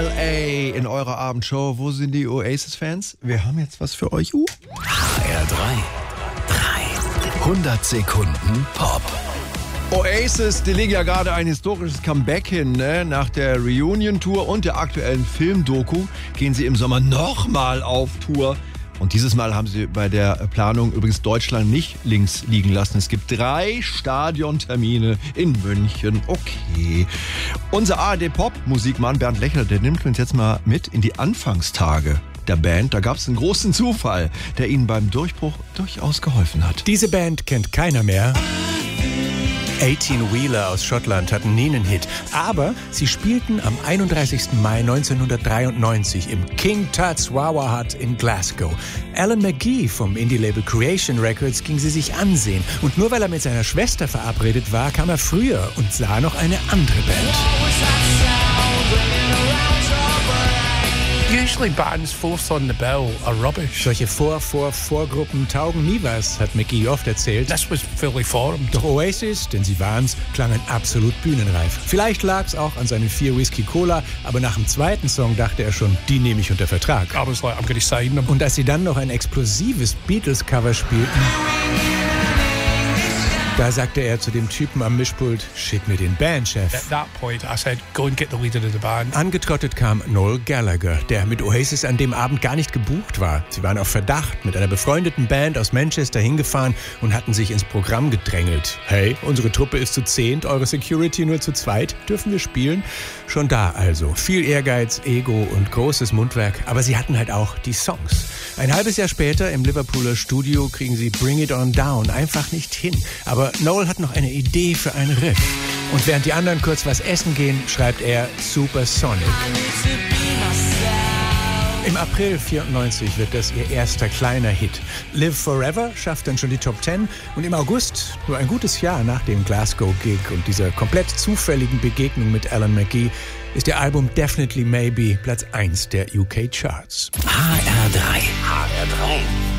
LA in eurer Abendshow. Wo sind die Oasis-Fans? Wir haben jetzt was für euch. HR3. 100 Sekunden Pop. Oasis, die legen ja gerade ein historisches Comeback hin, ne? Nach der Reunion-Tour und der aktuellen Filmdoku gehen sie im Sommer nochmal auf Tour. Und dieses Mal haben sie bei der Planung übrigens Deutschland nicht links liegen lassen. Es gibt 3 Stadiontermine in München. Okay. Unser ARD-Pop-Musikmann Bernd Lechler, der nimmt uns jetzt mal mit in die Anfangstage der Band. Da gab es einen großen Zufall, der ihnen beim Durchbruch durchaus geholfen hat. Diese Band kennt keiner mehr. 18 Wheeler aus Schottland hatten nie einen Hit, aber sie spielten am 31. Mai 1993 im King Tut's Wawa Hut in Glasgow. Alan McGee vom Indie-Label Creation Records ging sie sich ansehen. Und nur weil er mit seiner Schwester verabredet war, kam er früher und sah noch eine andere Band. Usually bands fourth on the bill are rubbish. Solche Vorgruppen taugen nie was, hat McGee oft erzählt. This was fully formed. Doch Oasis, denn sie waren's, klangen absolut bühnenreif. Vielleicht lag's auch an seinen 4 Whisky Cola, aber nach dem zweiten Song dachte er schon, die nehme ich unter Vertrag. I was like, I'm going to sign them. Und als sie dann noch ein explosives Beatles-Cover spielten, da sagte er zu dem Typen am Mischpult, schick mir den Bandchef. At that point, I said, go and get the leader of the band. Angetrottet kam Noel Gallagher, der mit Oasis an dem Abend gar nicht gebucht war. Sie waren auf Verdacht mit einer befreundeten Band aus Manchester hingefahren und hatten sich ins Programm gedrängelt. Hey, unsere Truppe ist zu 10, eure Security nur zu 2, dürfen wir spielen? Schon da also. Viel Ehrgeiz, Ego und großes Mundwerk, aber sie hatten halt auch die Songs. Ein halbes Jahr später im Liverpooler Studio kriegen sie Bring It On Down einfach nicht hin. Aber Noel hat noch eine Idee für ein Riff. Und während die anderen kurz was essen gehen, schreibt er Supersonic. Im April 94 wird das ihr erster kleiner Hit. Live Forever schafft dann schon die Top 10 und im August, nur ein gutes Jahr nach dem Glasgow-Gig und dieser komplett zufälligen Begegnung mit Alan McGee, ist ihr Album Definitely Maybe Platz 1 der UK-Charts. HR3.